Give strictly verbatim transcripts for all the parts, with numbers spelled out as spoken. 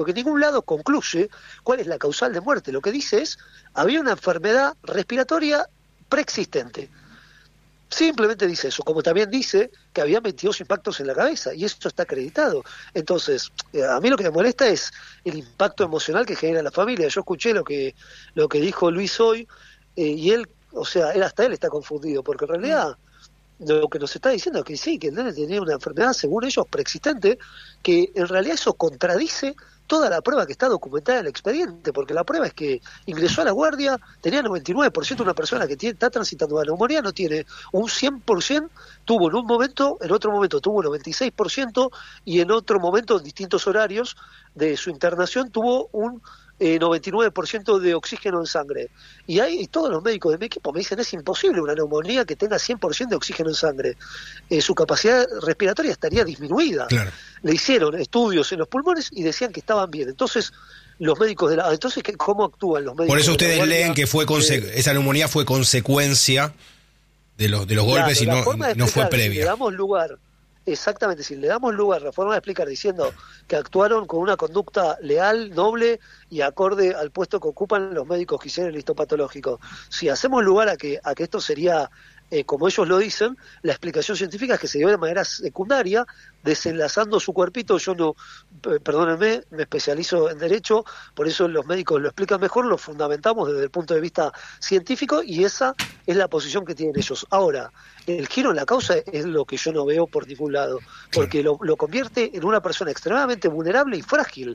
porque en ningún lado concluye cuál es la causal de muerte. Lo que dice es, había una enfermedad respiratoria preexistente. Simplemente dice eso, como también dice que había veintidós impactos en la cabeza, y eso está acreditado. Entonces, eh, a mí lo que me molesta es el impacto emocional que genera la familia. Yo escuché lo que lo que dijo Luis hoy, eh, y él, o sea, él hasta él está confundido, porque en realidad lo que nos está diciendo es que sí, que el nene tenía una enfermedad, según ellos, preexistente, que en realidad eso contradice toda la prueba que está documentada en el expediente, porque la prueba es que ingresó a la guardia, tenía noventa y nueve por ciento, una persona que tiene, está transitando la neumonía no tiene un cien por ciento, tuvo en un momento, en otro momento tuvo un noventa y seis por ciento, y en otro momento, en distintos horarios de su internación, tuvo un Eh, noventa y nueve por ciento de oxígeno en sangre. Y ahí y todos los médicos de mi equipo me dicen, es imposible una neumonía que tenga cien por ciento de oxígeno en sangre. Eh, su capacidad respiratoria estaría disminuida. Claro. Le hicieron estudios en los pulmones y decían que estaban bien. Entonces, los médicos de la... Entonces, ¿cómo actúan los médicos? Por eso de ustedes la guardia? leen que fue conse- Eh, esa neumonía fue consecuencia de los, de los golpes claro, y la no, forma de no fue explicar, si le previa. damos lugar... Exactamente, si le damos lugar, la forma de explicar diciendo que actuaron con una conducta leal, noble y acorde al puesto que ocupan los médicos que hicieron el histopatológico. Si hacemos lugar a que a que esto sería, eh, como ellos lo dicen, la explicación científica es que se dio de manera secundaria, desenlazando su cuerpito. Yo no, eh, perdónenme, me especializo en Derecho, por eso los médicos lo explican mejor, lo fundamentamos desde el punto de vista científico y esa es la posición que tienen ellos. Ahora, el giro en la causa es lo que yo no veo por ningún lado, porque lo, lo convierte en una persona extremadamente vulnerable y frágil,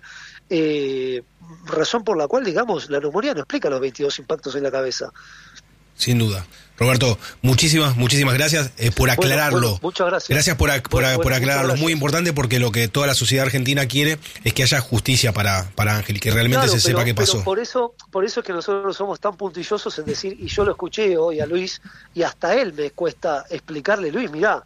eh, razón por la cual, digamos, la neumonía no explica los veintidós impactos en la cabeza. Sin duda. Roberto, muchísimas, muchísimas gracias eh, por aclararlo. Bueno, bueno, muchas gracias. Gracias por, por, bueno, por bueno, aclararlo. Es muy gracias. importante porque lo que toda la sociedad argentina quiere es que haya justicia para, para Ángel y que realmente Claro, se pero, sepa qué pasó. Pero por eso, por eso es que nosotros somos tan puntillosos en decir, y yo lo escuché hoy a Luis, y hasta él me cuesta explicarle, Luis, mirá,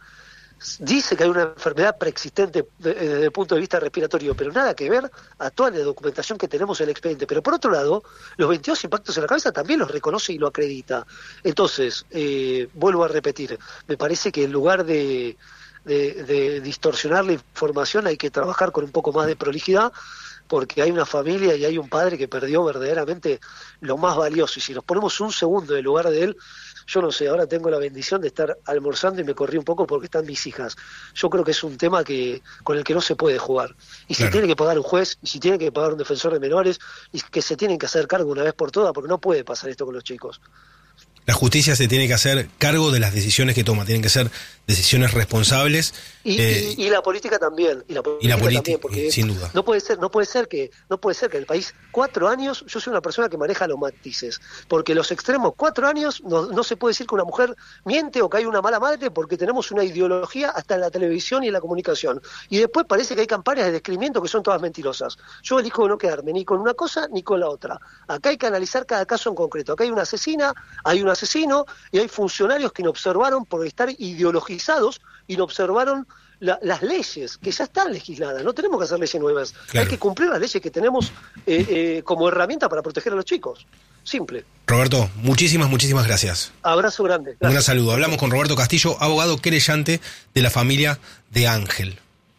dice que hay una enfermedad preexistente desde el punto de vista respiratorio, pero nada que ver a toda la documentación que tenemos en el expediente. Pero por otro lado, los veintidós impactos en la cabeza también los reconoce y lo acredita. Entonces, eh, vuelvo a repetir, me parece que en lugar de, de, de distorsionar la información hay que trabajar con un poco más de prolijidad, porque hay una familia y hay un padre que perdió verdaderamente lo más valioso. Y si nos ponemos un segundo en el lugar de él, yo no sé, ahora tengo la bendición de estar almorzando y me corrí un poco porque están mis hijas. Yo creo que es un tema que con el que no se puede jugar. Y Claro. si tiene que pagar un juez, y si tiene que pagar un defensor de menores, y que se tienen que hacer cargo una vez por todas, porque no puede pasar esto con los chicos. La justicia se tiene que hacer cargo de las decisiones que toma, tienen que ser decisiones responsables. Y, eh, y, y la política también, y la política, y la política, también, porque sin duda. no puede ser, no puede ser que, no puede ser que el país cuatro años, yo soy una persona que maneja los matices, porque los extremos cuatro años no, no se puede decir que una mujer miente o que hay una mala madre, porque tenemos una ideología hasta en la televisión y en la comunicación, y después parece que hay campañas de descrimiento que son todas mentirosas. Yo elijo no quedarme ni con una cosa ni con la otra. Acá hay que analizar cada caso en concreto. Acá hay una asesina, hay un asesino y hay funcionarios que no observaron por estar ideologizados y no observaron la, las leyes que ya están legisladas. No tenemos que hacer leyes nuevas. Claro. Hay que cumplir las leyes que tenemos eh, eh, como herramienta para proteger a los chicos. Simple. Roberto, muchísimas, muchísimas gracias. Abrazo grande. Un Gracias. gran saludo. Hablamos con Roberto Castillo, abogado querellante de la familia de Ángel.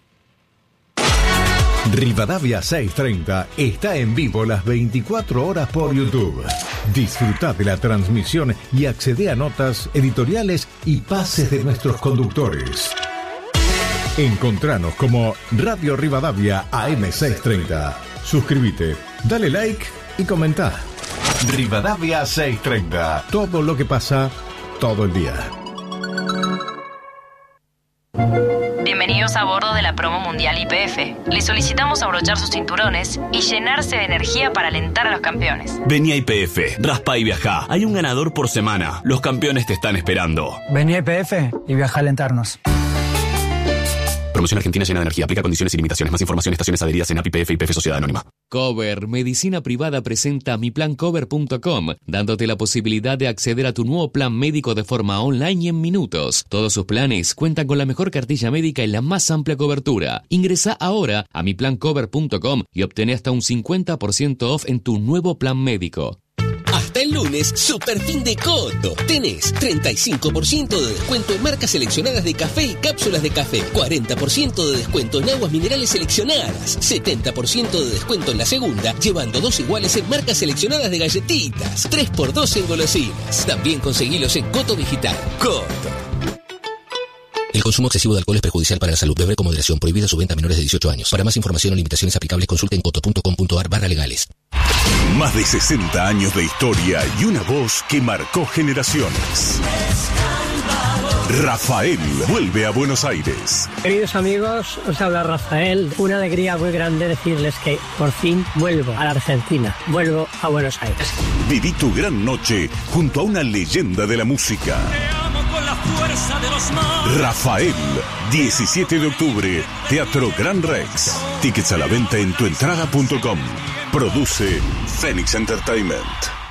Rivadavia seiscientos treinta está en vivo las veinticuatro horas por YouTube. Disfruta de la transmisión y accede a notas, editoriales y pases de nuestros conductores. Encontranos como Radio Rivadavia A M seiscientos treinta. Suscríbete, dale like y comenta. Rivadavia seiscientos treinta. Todo lo que pasa todo el día. Bienvenidos a bordo de la promo mundial Y P F. Les solicitamos abrochar sus cinturones y llenarse de energía para alentar a los campeones. Vení a Y P F, raspa y viajá. Hay un ganador por semana. Los campeones te están esperando. Vení a Y P F y viaja a alentarnos. Promoción Argentina llena de energía. Aplica condiciones y limitaciones. Más información, estaciones adheridas en A P I P F y Y P F Sociedad Anónima. Cover, medicina privada, presenta mi plan cover punto com, dándote la posibilidad de acceder a tu nuevo plan médico de forma online y en minutos. Todos sus planes cuentan con la mejor cartilla médica y la más amplia cobertura. Ingresa ahora a mi plan cover punto com y obtené hasta un cincuenta por ciento off en tu nuevo plan médico. Hasta el lunes, super fin de Coto. Tenés treinta y cinco por ciento de descuento en marcas seleccionadas de café y cápsulas de café, cuarenta por ciento de descuento en aguas minerales seleccionadas, setenta por ciento de descuento en la segunda, llevando dos iguales en marcas seleccionadas de galletitas, tres por dos en golosinas. También conseguilos en Coto Digital. Coto. El consumo excesivo de alcohol es perjudicial para la salud. Beber con moderación. Prohibida su venta a menores de dieciocho años. Para más información o limitaciones aplicables, consulte en coto punto com punto a r barra legales. Más de sesenta años de historia y una voz que marcó generaciones. Rafael vuelve a Buenos Aires. Queridos amigos, os habla Rafael. Una alegría muy grande decirles que por fin vuelvo a la Argentina. Vuelvo a Buenos Aires. Viví tu gran noche junto a una leyenda de la música. Con la fuerza de los mares. Rafael, diecisiete de octubre, Teatro Gran Rex. Tickets a la venta en tuentrada punto com. Produce Phoenix Entertainment.